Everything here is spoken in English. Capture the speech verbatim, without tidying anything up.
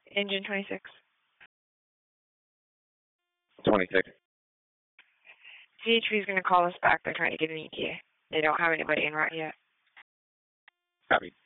Engine twenty-six. twenty-six. C H P is going to call us back. They're trying to get an E T A. They don't have anybody en route yet. Copy.